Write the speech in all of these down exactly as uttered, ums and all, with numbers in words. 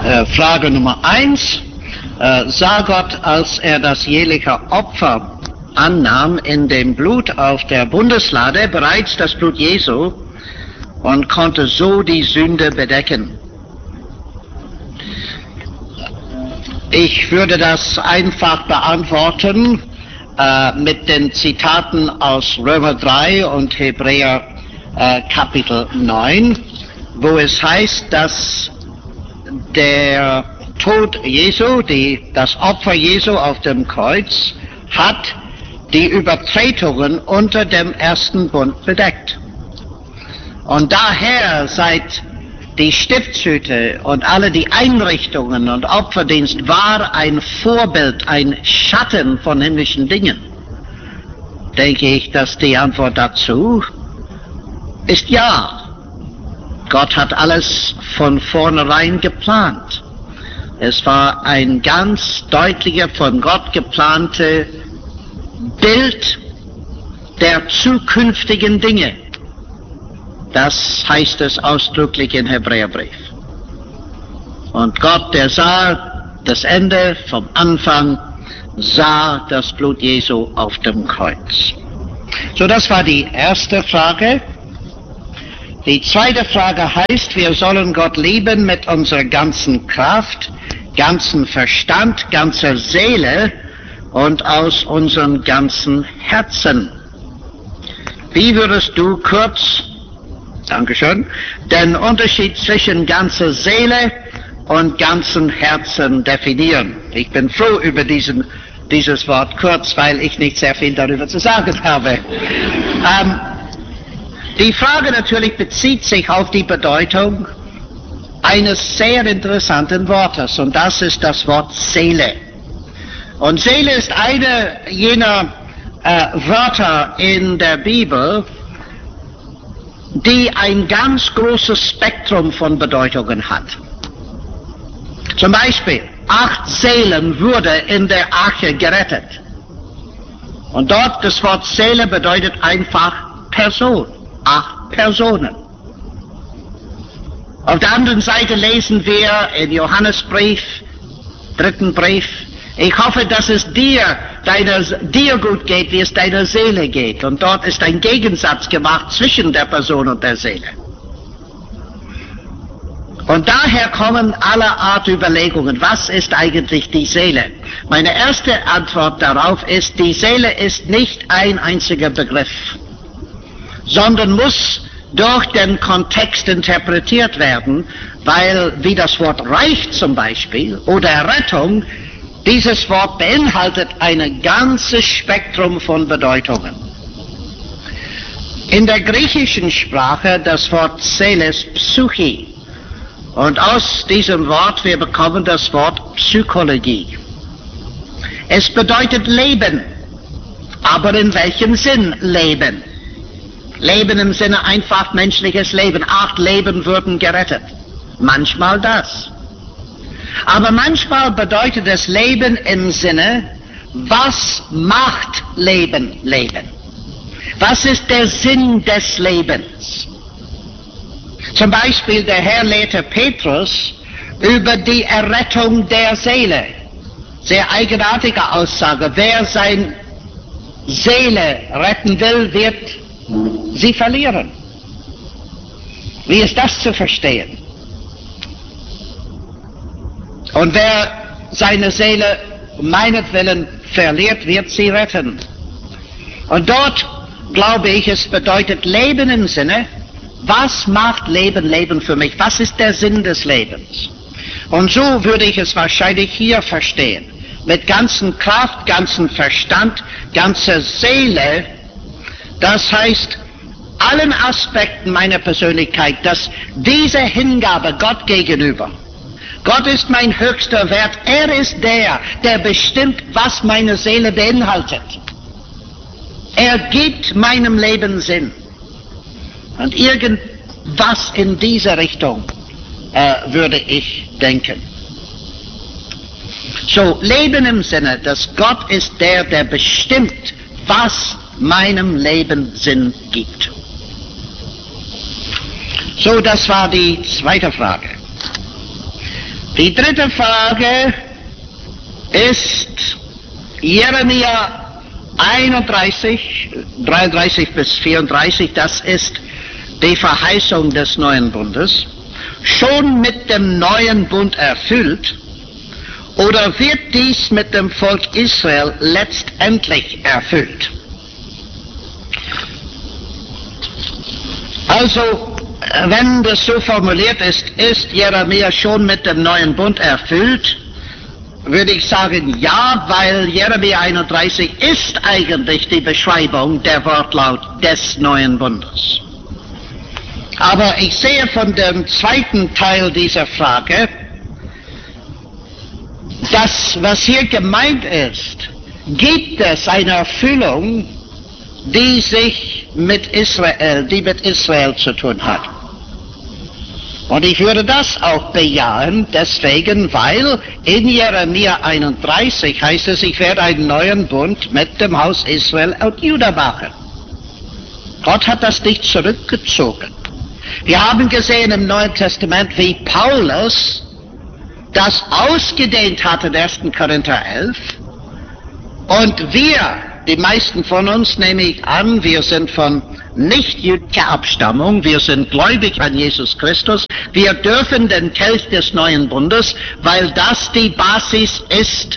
Äh, Frage Nummer eins. Äh, sah Gott, als er das jährliche Opfer annahm, in dem Blut auf der Bundeslade bereits das Blut Jesu und konnte so die Sünde bedecken? Ich würde das einfach beantworten äh, mit den Zitaten aus Römer drei und Hebräer äh, Kapitel neun, wo es heißt, dass der Tod Jesu, die, das Opfer Jesu auf dem Kreuz, hat die Übertretungen unter dem ersten Bund bedeckt. Und daher seit die Stiftshütte und alle die Einrichtungen und Opferdienst war ein Vorbild, ein Schatten von himmlischen Dingen, denke ich, dass die Antwort dazu ist ja. Gott hat alles von vornherein geplant. Es war ein ganz deutlicher, von Gott geplante Bild der zukünftigen Dinge. Das heißt es ausdrücklich im Hebräerbrief. Und Gott, der sah das Ende vom Anfang, sah das Blut Jesu auf dem Kreuz. So, das war die erste Frage. Die zweite Frage heißt, wir sollen Gott lieben mit unserer ganzen Kraft, ganzen Verstand, ganzer Seele und aus unserem ganzen Herzen. Wie würdest du kurz, Dankeschön, den Unterschied zwischen ganzer Seele und ganzen Herzen definieren? Ich bin froh über diesen, dieses Wort kurz, weil ich nicht sehr viel darüber zu sagen habe. Ähm, die Frage natürlich bezieht sich auf die Bedeutung eines sehr interessanten Wortes, und das ist das Wort Seele. Und Seele ist eine jener äh, Wörter in der Bibel, die ein ganz großes Spektrum von Bedeutungen hat. Zum Beispiel, acht Seelen wurden in der Arche gerettet. Und dort das Wort Seele bedeutet einfach Person, acht Personen. Auf der anderen Seite lesen wir in Johannesbrief, dritten Brief, ich hoffe, dass es dir, deiner, dir gut geht, wie es deiner Seele geht. Und dort ist ein Gegensatz gemacht zwischen der Person und der Seele. Und daher kommen alle Art Überlegungen. Was ist eigentlich die Seele? Meine erste Antwort darauf ist, die Seele ist nicht ein einziger Begriff, sondern muss durch den Kontext interpretiert werden, weil, wie das Wort Reich zum Beispiel oder Rettung, dieses Wort beinhaltet ein ganzes Spektrum von Bedeutungen. In der griechischen Sprache das Wort Seele ist Psyche. Und aus diesem Wort wir bekommen das Wort Psychologie. Es bedeutet Leben. Aber in welchem Sinn Leben? Leben im Sinne einfach menschliches Leben. Acht Leben wurden gerettet. Manchmal das. Aber manchmal bedeutet das Leben im Sinne, was macht Leben Leben? Was ist der Sinn des Lebens? Zum Beispiel der Herr lehrte Petrus über die Errettung der Seele. Sehr eigenartige Aussage. Wer seine Seele retten will, wird sie verlieren. Wie ist das zu verstehen? Und wer seine Seele meinetwillen verliert, wird sie retten. Und dort, glaube ich, es bedeutet Leben im Sinne, was macht Leben Leben für mich? Was ist der Sinn des Lebens? Und so würde ich es wahrscheinlich hier verstehen. Mit ganzen Kraft, ganzen Verstand, ganzer Seele. Das heißt, allen Aspekten meiner Persönlichkeit, dass diese Hingabe Gott gegenüber, Gott ist mein höchster Wert. Er ist der, der bestimmt, was meine Seele beinhaltet. Er gibt meinem Leben Sinn. Und irgendwas in diese Richtung äh, würde ich denken. So, Leben im Sinne, dass Gott ist der, der bestimmt, was meinem Leben Sinn gibt. So, das war die zweite Frage. Die dritte Frage ist Jeremia einunddreißig, dreiunddreißig bis vierunddreißig, das ist die Verheißung des neuen Bundes, schon mit dem neuen Bund erfüllt, oder wird dies mit dem Volk Israel letztendlich erfüllt? Also, wenn das so formuliert ist, ist Jeremia schon mit dem neuen Bund erfüllt, würde ich sagen, ja, weil Jeremia einunddreißig ist eigentlich die Beschreibung, der Wortlaut des neuen Bundes. Aber ich sehe von dem zweiten Teil dieser Frage, dass, was hier gemeint ist, gibt es eine Erfüllung, die sich mit Israel, die mit Israel zu tun hat. Und ich würde das auch bejahen, deswegen, weil in Jeremia einunddreißig heißt es, ich werde einen neuen Bund mit dem Haus Israel und Juda machen. Gott hat das nicht zurückgezogen. Wir haben gesehen im Neuen Testament, wie Paulus das ausgedehnt hat in ersten Korinther elf. Und wir, die meisten von uns, nehme ich an, wir sind von nicht-jüdischer Abstammung, wir sind gläubig an Jesus Christus, wir dürfen den Kelch des neuen Bundes, weil das die Basis ist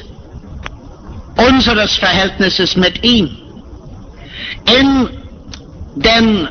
unseres Verhältnisses mit ihm. In den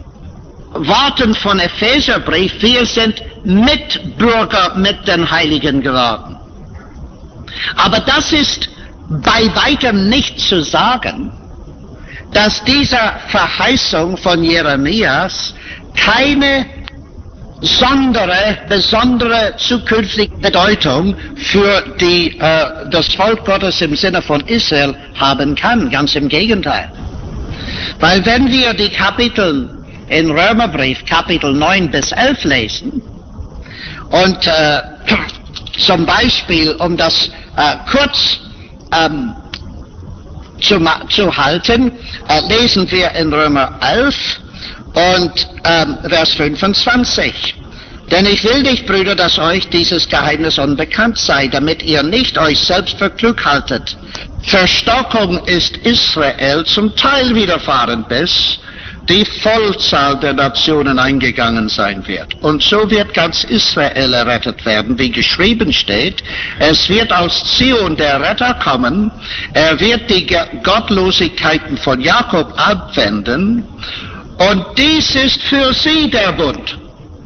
Worten von Epheserbrief, wir sind Mitbürger mit den Heiligen geworden. Aber das ist bei weitem nicht zu sagen, dass dieser Verheißung von Jeremias keine sondere, besondere zukünftige Bedeutung für die, äh, das Volk Gottes im Sinne von Israel haben kann. Ganz im Gegenteil. Weil wenn wir die Kapitel in Römerbrief, Kapitel neun bis elf lesen, und äh, zum Beispiel, um das äh, kurz ähm, zu, zu halten, äh, lesen wir in Römer elf und ähm, Vers fünfundzwanzig. Denn ich will nicht, Brüder, dass euch dieses Geheimnis unbekannt sei, damit ihr nicht euch selbst für klug haltet. Verstockung ist Israel zum Teil widerfahren, bis die Vollzahl der Nationen eingegangen sein wird. Und so wird ganz Israel errettet werden, wie geschrieben steht. Es wird aus Zion der Retter kommen, er wird die Gottlosigkeiten von Jakob abwenden, und dies ist für sie der Bund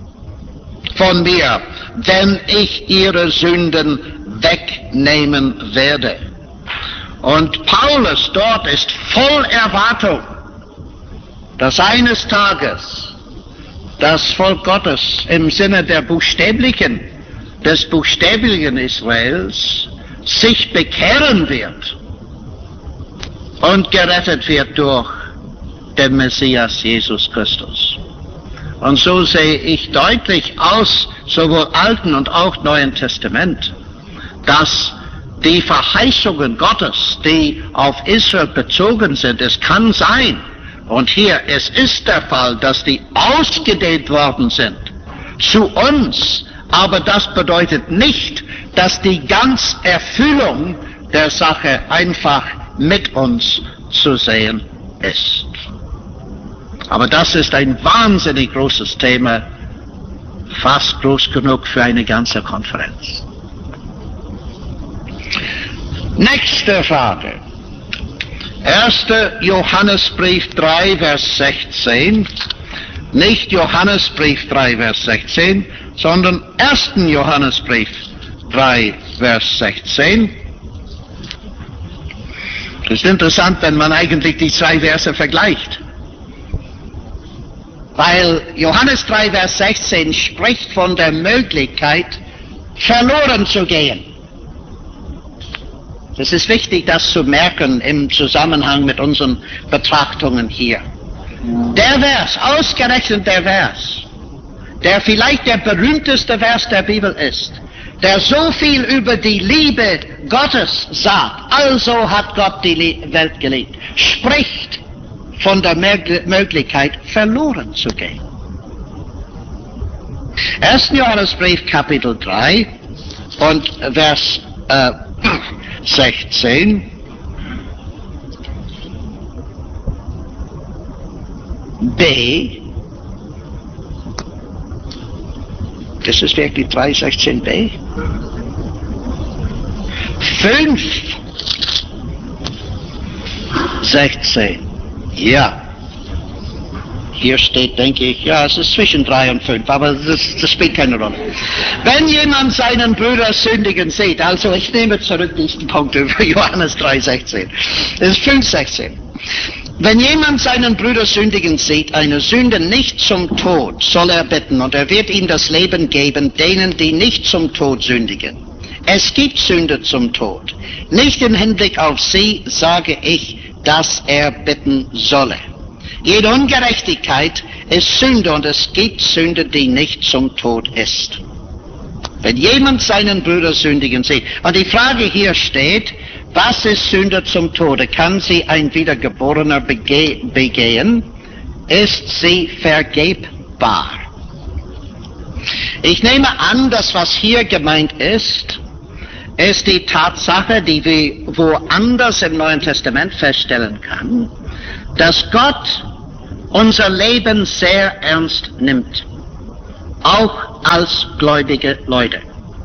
von mir, wenn ich ihre Sünden wegnehmen werde. Und Paulus dort ist voll Erwartung, dass eines Tages das Volk Gottes im Sinne der buchstäblichen, des buchstäblichen Israels sich bekehren wird und gerettet wird durch den Messias Jesus Christus. Und so sehe ich deutlich aus, sowohl Alten und auch Neuen Testament, dass die Verheißungen Gottes, die auf Israel bezogen sind, es kann sein, und hier, es ist der Fall, dass die ausgedehnt worden sind zu uns, aber das bedeutet nicht, dass die ganze Erfüllung der Sache einfach mit uns zu sehen ist. Aber das ist ein wahnsinnig großes Thema, fast groß genug für eine ganze Konferenz. Nächste Frage. erster Johannesbrief drei, Vers sechzehn. Nicht Johannesbrief drei, Vers sechzehn, sondern erster Johannesbrief drei, Vers sechzehn. Das ist interessant, wenn man eigentlich die zwei Verse vergleicht. Weil Johannes drei, Vers sechzehn spricht von der Möglichkeit, verloren zu gehen. Es ist wichtig, das zu merken im Zusammenhang mit unseren Betrachtungen hier. Der Vers, ausgerechnet der Vers, der vielleicht der berühmteste Vers der Bibel ist, der so viel über die Liebe Gottes sagt, also hat Gott die Welt geliebt, spricht von der Möglichkeit, verloren zu gehen. erster Johannesbrief, Kapitel drei, und Vers äh, sechzehn. B. Das ist wirklich drei sechzehn b. fünf sechzehn. Ja. Hier steht, denke ich, ja, es ist zwischen drei und fünf, aber das, das spielt keine Rolle. Wenn jemand seinen Bruder sündigen sieht, also ich nehme zurück diesen Punkt über Johannes drei sechzehn. Es ist fünf sechzehn. Wenn jemand seinen Bruder sündigen sieht, eine Sünde nicht zum Tod, soll er bitten, und er wird ihm das Leben geben, denen, die nicht zum Tod sündigen. Es gibt Sünde zum Tod. Nicht im Hinblick auf sie sage ich, dass er bitten solle. Jede Ungerechtigkeit ist Sünde, und es gibt Sünde, die nicht zum Tod ist. Wenn jemand seinen Bruder sündigen sieht, und die Frage hier steht, was ist Sünde zum Tode? Kann sie ein Wiedergeborener bege begehen? Ist sie vergebbar? Ich nehme an, dass was hier gemeint ist, ist die Tatsache, die wir woanders im Neuen Testament feststellen kann, dass Gott unser Leben sehr ernst nimmt, auch als gläubige Leute.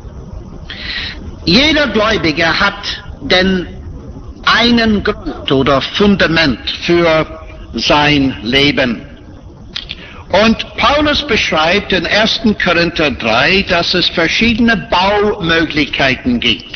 Jeder Gläubige hat denn einen Grund oder Fundament für sein Leben. Und Paulus beschreibt in ersten Korinther drei, dass es verschiedene Baumöglichkeiten gibt.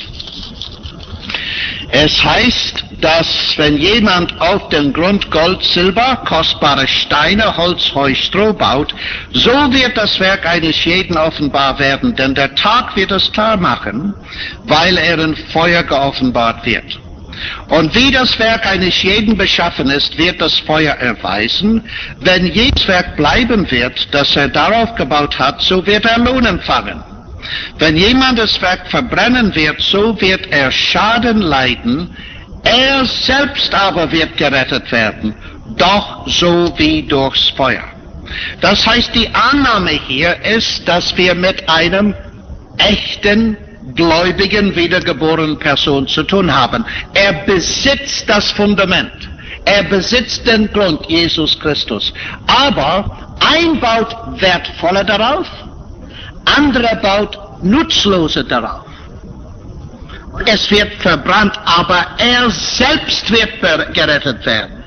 Es heißt, dass wenn jemand auf den Grund Gold, Silber, kostbare Steine, Holz, Heu, Stroh baut, so wird das Werk eines jeden offenbar werden, denn der Tag wird es klar machen, weil er in Feuer geoffenbart wird. Und wie das Werk eines jeden beschaffen ist, wird das Feuer erweisen. Wenn jedes Werk bleiben wird, das er darauf gebaut hat, so wird er Lohn empfangen. Wenn jemand das Werk verbrennen wird, so wird er Schaden leiden, er selbst aber wird gerettet werden, doch so wie durchs Feuer. Das heißt, die Annahme hier ist, dass wir mit einem echten, gläubigen, wiedergeborenen Person zu tun haben. Er besitzt das Fundament. Er besitzt den Grund, Jesus Christus. Aber ein baut wertvoller darauf, andere baut nutzloser darauf. Es wird verbrannt, aber er selbst wird gerettet werden.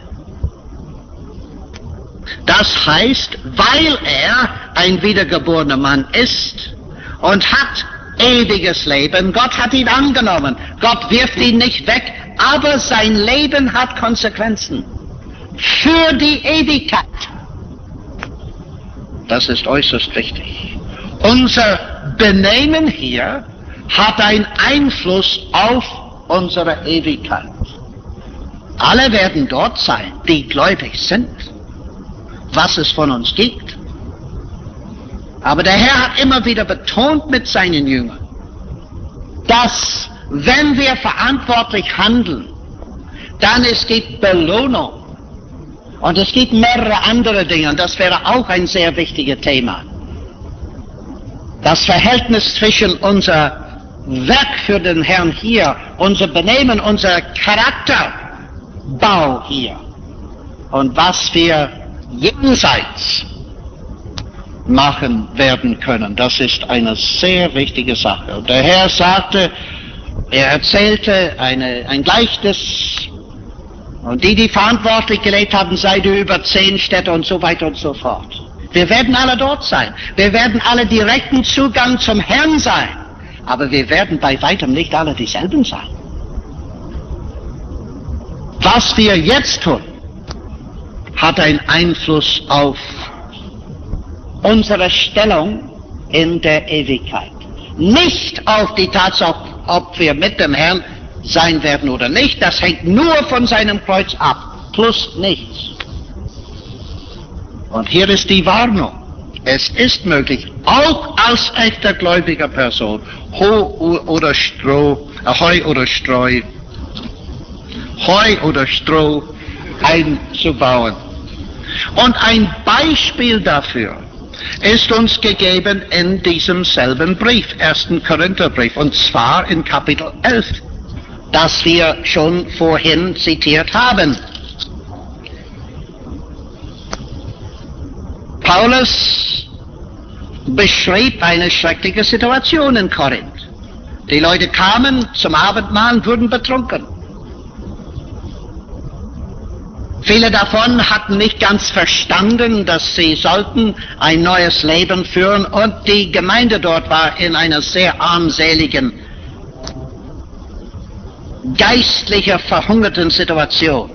Das heißt, weil er ein wiedergeborener Mann ist und hat ewiges Leben, Gott hat ihn angenommen, Gott wirft ihn nicht weg, aber sein Leben hat Konsequenzen für die Ewigkeit. Das ist äußerst wichtig. Unser Benehmen hier hat einen Einfluss auf unsere Ewigkeit. Alle werden dort sein, die gläubig sind, was es von uns gibt. Aber der Herr hat immer wieder betont mit seinen Jüngern, dass wenn wir verantwortlich handeln, dann es gibt Belohnung. Und es gibt mehrere andere Dinge, und das wäre auch ein sehr wichtiges Thema. Das Verhältnis zwischen unser Werk für den Herrn hier, unser Benehmen, unser Charakterbau hier und was wir jenseits machen werden können. Das ist eine sehr wichtige Sache. Und der Herr sagte, er erzählte eine, ein Gleichnis, und die, die verantwortlich gelebt haben, sei du über zehn Städte und so weiter und so fort. Wir werden alle dort sein. Wir werden alle direkten Zugang zum Herrn sein. Aber wir werden bei weitem nicht alle dieselben sein. Was wir jetzt tun, hat einen Einfluss auf unsere Stellung in der Ewigkeit. Nicht auf die Tatsache, ob wir mit dem Herrn sein werden oder nicht. Das hängt nur von seinem Kreuz ab. Plus nichts. Und hier ist die Warnung. Es ist möglich, auch als echter gläubiger Person, Heu oder Stroh, äh, Heu oder Streu, Heu oder Stroh einzubauen. Und ein Beispiel dafür, ist uns gegeben in diesem selben Brief, ersten Korintherbrief, und zwar in Kapitel elf, das wir schon vorhin zitiert haben. Paulus beschrieb eine schreckliche Situation in Korinth. Die Leute kamen zum Abendmahl und wurden betrunken. Viele davon hatten nicht ganz verstanden, dass sie sollten ein neues Leben führen, und die Gemeinde dort war in einer sehr armseligen, geistlicher verhungerten Situation.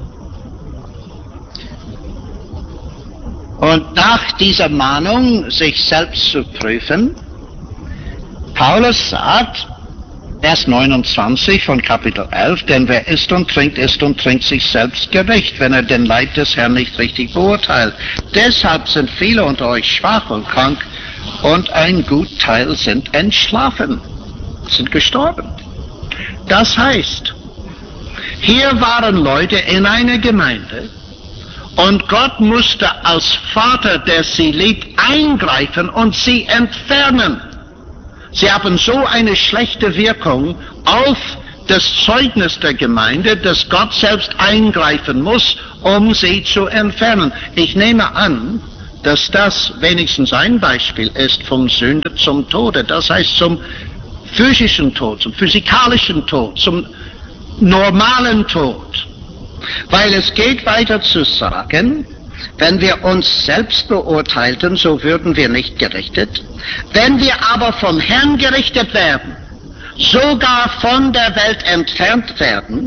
Und nach dieser Mahnung, sich selbst zu prüfen, Paulus sagt, Vers neunundzwanzig von Kapitel elf, denn wer isst und trinkt, isst und trinkt sich selbst gerecht, wenn er den Leib des Herrn nicht richtig beurteilt. Deshalb sind viele unter euch schwach und krank, und ein Gutteil sind entschlafen, sind gestorben. Das heißt, hier waren Leute in einer Gemeinde, und Gott musste als Vater, der sie liebt, eingreifen und sie entfernen. Sie haben so eine schlechte Wirkung auf das Zeugnis der Gemeinde, dass Gott selbst eingreifen muss, um sie zu entfernen. Ich nehme an, dass das wenigstens ein Beispiel ist vom Sünde zum Tode. Das heißt zum physischen Tod, zum physikalischen Tod, zum normalen Tod. Weil es geht weiter zu sagen, wenn wir uns selbst beurteilten, so würden wir nicht gerichtet. Wenn wir aber vom Herrn gerichtet werden, sogar von der Welt entfernt werden,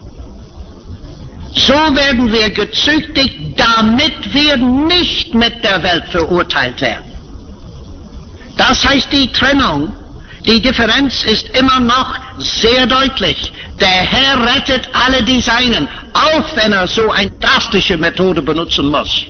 so werden wir gezüchtigt, damit wir nicht mit der Welt verurteilt werden. Das heißt, die Trennung, die Differenz ist immer noch sehr deutlich. Der Herr rettet alle die Seinen, auch wenn er so eine drastische Methode benutzen muss.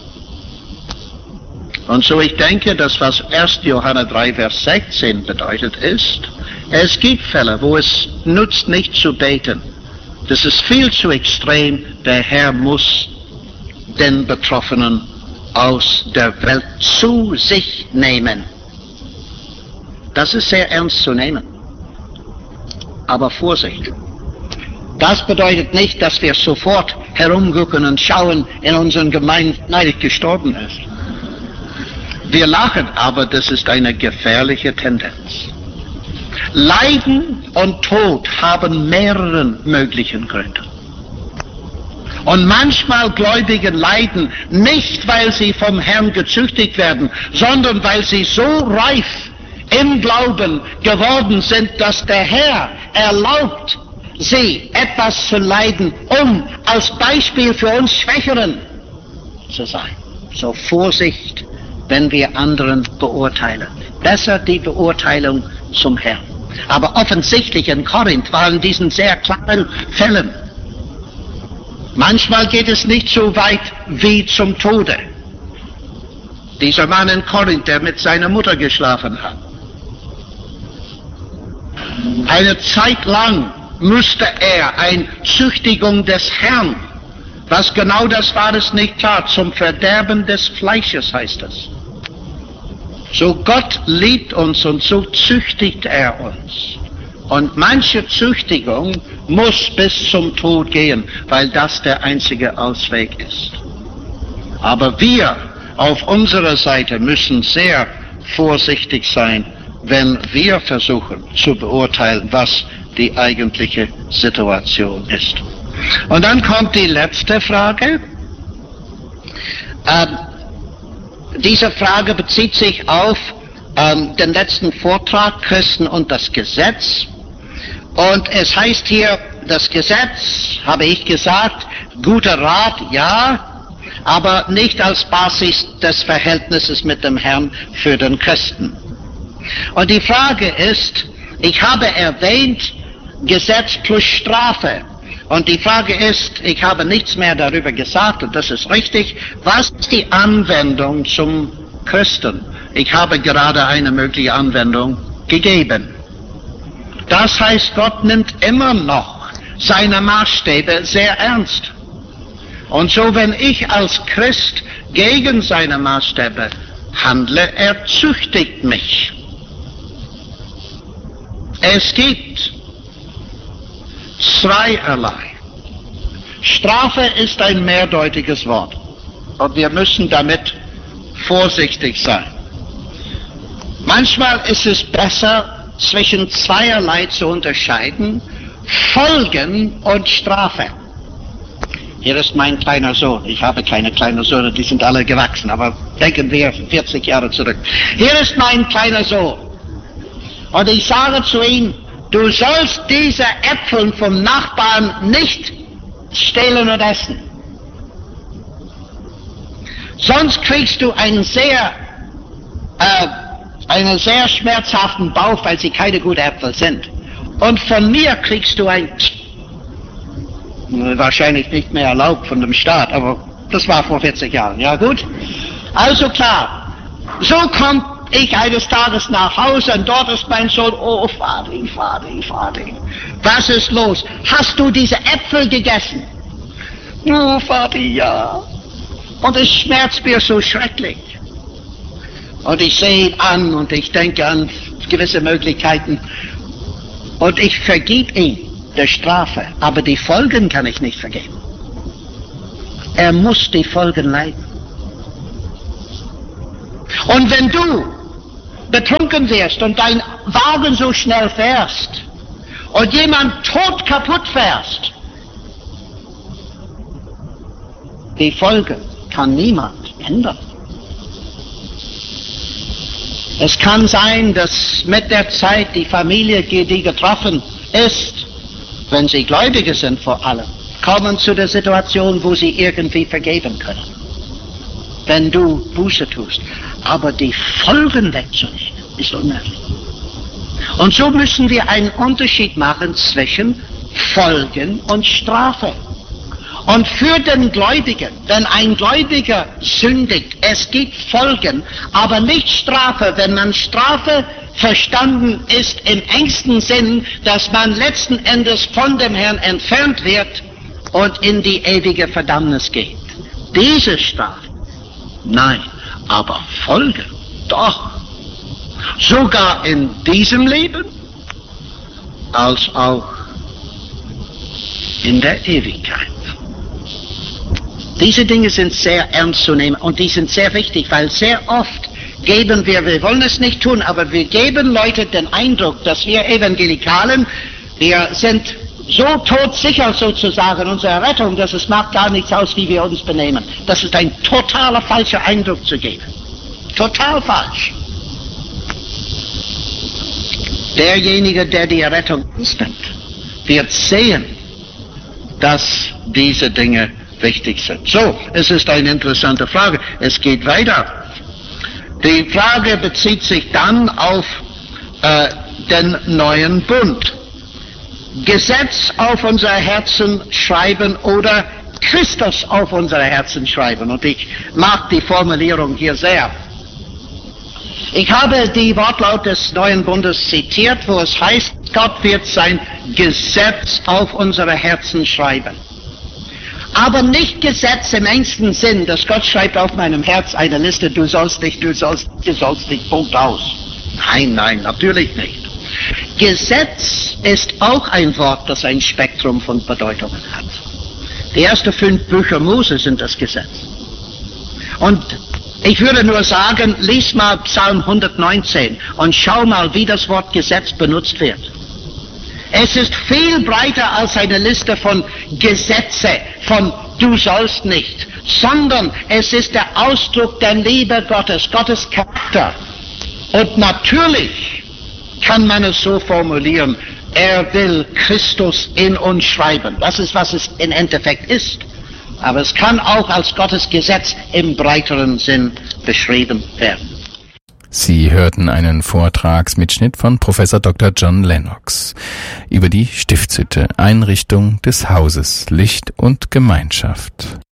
Und so ich denke, dass was erster Johannes drei, Vers sechzehn bedeutet ist, es gibt Fälle, wo es nutzt nicht zu beten. Das ist viel zu extrem. Der Herr muss den Betroffenen aus der Welt zu sich nehmen. Das ist sehr ernst zu nehmen. Aber Vorsicht. Das bedeutet nicht, dass wir sofort herumgucken und schauen in unseren Gemeinden, nein, gestorben ist. Wir lachen, aber das ist eine gefährliche Tendenz. Leiden und Tod haben mehrere möglichen Gründe. Und manchmal Gläubigen leiden nicht, weil sie vom Herrn gezüchtigt werden, sondern weil sie so reif im Glauben geworden sind, dass der Herr erlaubt, sie etwas zu leiden, um als Beispiel für uns Schwächeren zu sein. So Vorsicht, wenn wir anderen beurteilen. Besser die Beurteilung zum Herrn. Aber offensichtlich in Korinth waren diesen sehr klaren Fällen. Manchmal geht es nicht so weit wie zum Tode. Dieser Mann in Korinth, der mit seiner Mutter geschlafen hat. Eine Zeit lang musste er eine Züchtigung des Herrn, was genau das war, ist nicht klar, zum Verderben des Fleisches heißt es. So Gott liebt uns und so züchtigt er uns. Und manche Züchtigung muss bis zum Tod gehen, weil das der einzige Ausweg ist. Aber wir auf unserer Seite müssen sehr vorsichtig sein, wenn wir versuchen zu beurteilen, was die eigentliche Situation ist. Und dann kommt die letzte Frage. Ähm, diese Frage bezieht sich auf ähm, den letzten Vortrag, Christen und das Gesetz. Und es heißt hier, das Gesetz, habe ich gesagt, guter Rat, ja, aber nicht als Basis des Verhältnisses mit dem Herrn für den Christen. Und die Frage ist, ich habe erwähnt, Gesetz plus Strafe. Und die Frage ist, ich habe nichts mehr darüber gesagt, und das ist richtig, was ist die Anwendung zum Christen? Ich habe gerade eine mögliche Anwendung gegeben. Das heißt, Gott nimmt immer noch seine Maßstäbe sehr ernst. Und so, wenn ich als Christ gegen seine Maßstäbe handle, er züchtigt mich. Es gibt zweierlei. Strafe ist ein mehrdeutiges Wort und wir müssen damit vorsichtig sein. Manchmal ist es besser, zwischen zweierlei zu unterscheiden, Folgen und Strafe. Hier ist mein kleiner Sohn. Ich habe keine kleinen Söhne, die sind alle gewachsen, aber denken wir vierzig Jahre zurück. Hier ist mein kleiner Sohn. Und ich sage zu ihm, du sollst diese Äpfel vom Nachbarn nicht stehlen und essen. Sonst kriegst du einen sehr, äh, einen sehr schmerzhaften Bauch, weil sie keine guten Äpfel sind. Und von mir kriegst du ein, wahrscheinlich nicht mehr erlaubt von dem Staat, aber das war vor vierzig Jahren, ja gut? Also klar, so kommt ich eines Tages nach Hause und dort ist mein Sohn, oh Vati, Vati, Vati, was ist los? Hast du diese Äpfel gegessen? Oh Vati, ja. Und es schmerzt mir so schrecklich. Und ich sehe ihn an und ich denke an gewisse Möglichkeiten und ich vergib ihn der Strafe, aber die Folgen kann ich nicht vergeben. Er muss die Folgen leiden. Und wenn du betrunken wirst und dein Wagen so schnell fährst und jemand tot kaputt fährst, die Folgen kann niemand ändern. Es kann sein, dass mit der Zeit die Familie, die getroffen ist, wenn sie Gläubige sind vor allem, kommen zu der Situation, wo sie irgendwie vergeben können, wenn du Buße tust. Aber die Folgen wegzunehmen, ist unmöglich. Und so müssen wir einen Unterschied machen zwischen Folgen und Strafe. Und für den Gläubigen, wenn ein Gläubiger sündigt, es gibt Folgen, aber nicht Strafe. Wenn man Strafe verstanden ist im engsten Sinn, dass man letzten Endes von dem Herrn entfernt wird und in die ewige Verdammnis geht. Diese Strafe, nein, aber Folgen, doch. Sogar in diesem Leben, als auch in der Ewigkeit. Diese Dinge sind sehr ernst zu nehmen und die sind sehr wichtig, weil sehr oft geben wir, wir wollen es nicht tun, aber wir geben Leute den Eindruck, dass wir Evangelikalen, wir sind so todsicher sozusagen, unsere Rettung, dass es macht gar nichts aus, wie wir uns benehmen. Das ist ein totaler falscher Eindruck zu geben. Total falsch. Derjenige, der die Rettung annimmt, wird sehen, dass diese Dinge wichtig sind. So, es ist eine interessante Frage. Es geht weiter. Die Frage bezieht sich dann auf äh, den neuen Bund. Gesetz auf unsere Herzen schreiben oder Christus auf unsere Herzen schreiben. Und ich mag die Formulierung hier sehr. Ich habe die Wortlaut des neuen Bundes zitiert, wo es heißt, Gott wird sein Gesetz auf unsere Herzen schreiben. Aber nicht Gesetz im engsten Sinn, dass Gott schreibt auf meinem Herz eine Liste, du sollst nicht, du sollst, du sollst nicht, Punkt aus. Nein, nein, natürlich nicht. Gesetz ist auch ein Wort, das ein Spektrum von Bedeutungen hat. Die ersten fünf Bücher Mose sind das Gesetz. Und ich würde nur sagen, lies mal Psalm hundertneunzehn und schau mal, wie das Wort Gesetz benutzt wird. Es ist viel breiter als eine Liste von Gesetze, von du sollst nicht, sondern es ist der Ausdruck der Liebe Gottes, Gottes Charakter. Und natürlich kann man es so formulieren, er will Christus in uns schreiben. Das ist, was es im Endeffekt ist. Aber es kann auch als Gottes Gesetz im breiteren Sinn beschrieben werden. Sie hörten einen Vortragsmitschnitt von Professor Doktor John Lennox über die Stiftshütte, Einrichtung des Hauses Licht und Gemeinschaft.